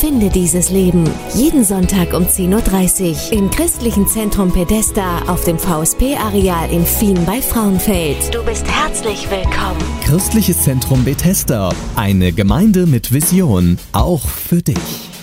Finde dieses Leben. Jeden Sonntag um 10:30 Uhr im christlichen Zentrum Bethesda auf dem VSP-Areal in Fien bei Frauenfeld. Du bist herzlich willkommen. Christliches Zentrum Bethesda. Eine Gemeinde mit Vision. Auch für dich.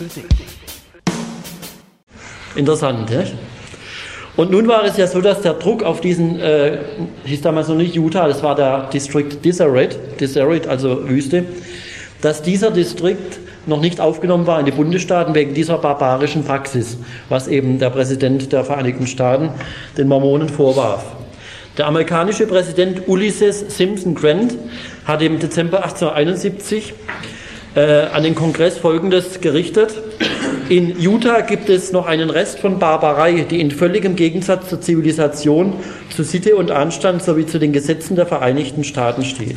Interessant, ja? Und nun war es ja so, dass der Druck auf diesen, hieß damals noch nicht Utah, das war der District Deseret, also Wüste, dass dieser Distrikt noch nicht aufgenommen war in die Bundesstaaten wegen dieser barbarischen Praxis, was eben der Präsident der Vereinigten Staaten den Mormonen vorwarf. Der amerikanische Präsident Ulysses Simpson Grant hat im Dezember 1871 an den Kongress Folgendes gerichtet: In Utah gibt es noch einen Rest von Barbarei, die in völligem Gegensatz zur Zivilisation, zu Sitte und Anstand sowie zu den Gesetzen der Vereinigten Staaten steht.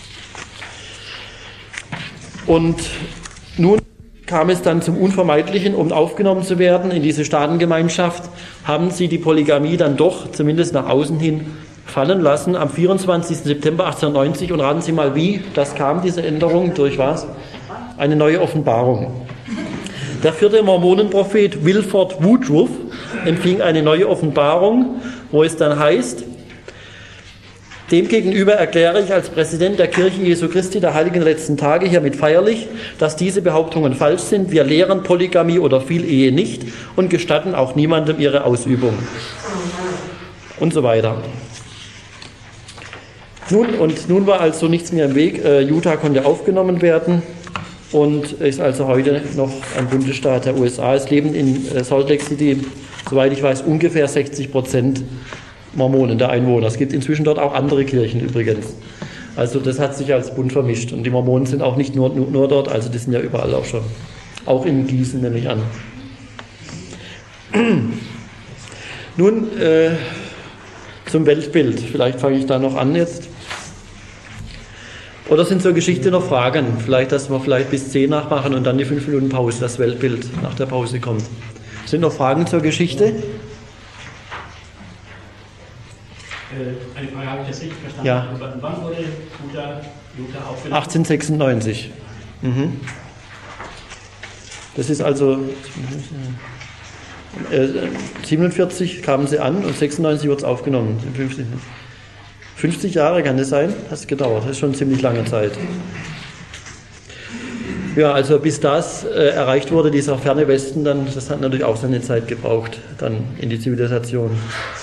Und nun kam es dann zum Unvermeidlichen, um aufgenommen zu werden in diese Staatengemeinschaft, haben sie die Polygamie dann doch, zumindest nach außen hin, fallen lassen am 24. September 1890. Und raten Sie mal, wie das kam, diese Änderung, durch was? Eine neue Offenbarung. Der vierte Mormonenprophet Wilford Woodruff empfing eine neue Offenbarung, wo es dann heißt: Demgegenüber erkläre ich als Präsident der Kirche Jesu Christi der Heiligen letzten Tage hiermit feierlich, dass diese Behauptungen falsch sind. Wir lehren Polygamie oder Vielehe nicht und gestatten auch niemandem ihre Ausübung. Und so weiter. Nun war also nichts mehr im Weg. Utah konnte aufgenommen werden und ist also heute noch ein Bundesstaat der USA. Es leben in Salt Lake City, soweit ich weiß, ungefähr 60% Mormonen, der Einwohner. Es gibt inzwischen dort auch andere Kirchen übrigens. Also das hat sich als bunt vermischt. Und die Mormonen sind auch nicht nur dort, also die sind ja überall auch schon. Auch in Gießen nehme ich an. Nun zum Weltbild. Vielleicht fange ich da noch an jetzt. Oder sind zur Geschichte noch Fragen? Vielleicht, dass wir bis 10 nachmachen und dann die 5 Minuten Pause, das Weltbild nach der Pause kommt. Sind noch Fragen zur Geschichte? Eine Frage habe ich jetzt richtig verstanden. Ja. Wann wurde Utah aufgenommen? 1896. Das ist also 47 kamen sie an und 96 wurde es aufgenommen. 50 Jahre kann das sein? Das hat gedauert. Das ist schon eine ziemlich lange Zeit. Ja, also bis das erreicht wurde, dieser ferne Westen, dann, das hat natürlich auch seine Zeit gebraucht, dann in die Zivilisation.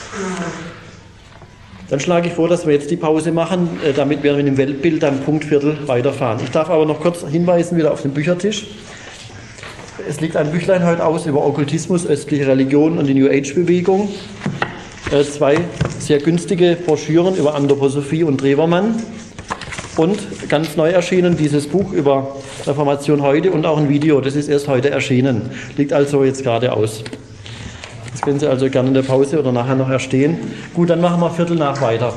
Dann schlage ich vor, dass wir jetzt die Pause machen, damit wir mit dem Weltbild dann Punkt Viertel weiterfahren. Ich darf aber noch kurz hinweisen, wieder auf den Büchertisch. Es liegt ein Büchlein heute aus über Okkultismus, östliche Religion und die New Age-Bewegung. 2 sehr günstige Broschüren über Anthroposophie und Drewermann. Und ganz neu erschienen dieses Buch über Reformation heute und auch ein Video, das ist erst heute erschienen. Liegt also jetzt gerade aus. Das können Sie also gerne in der Pause oder nachher noch erstehen. Gut, dann machen wir Viertel nach weiter.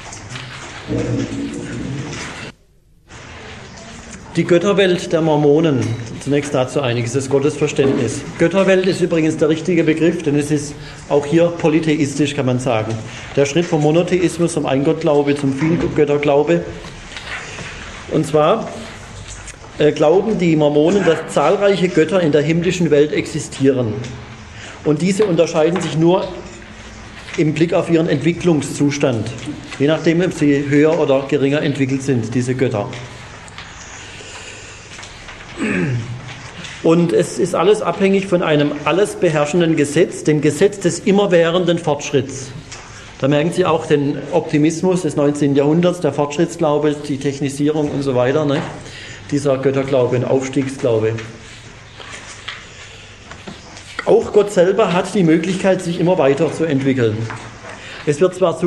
Die Götterwelt der Mormonen. Zunächst dazu einiges, das Gottesverständnis. Götterwelt ist übrigens der richtige Begriff, denn es ist auch hier polytheistisch, kann man sagen. Der Schritt vom Monotheismus, vom Eingottglaube zum Vielgötterglaube. Und zwar glauben die Mormonen, dass zahlreiche Götter in der himmlischen Welt existieren. Und diese unterscheiden sich nur im Blick auf ihren Entwicklungszustand, je nachdem, ob sie höher oder geringer entwickelt sind, diese Götter. Und es ist alles abhängig von einem alles beherrschenden Gesetz, dem Gesetz des immerwährenden Fortschritts. Da merken Sie auch den Optimismus des 19. Jahrhunderts, der Fortschrittsglaube, die Technisierung und so weiter, ne? Dieser Götterglaube, ein Aufstiegsglaube. Auch Gott selber hat die Möglichkeit, sich immer weiter zu entwickeln. Es wird zwar